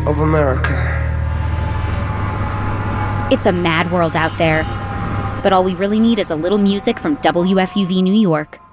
of America. It's a mad world out there, but all we really need is a little music from WFUV New York.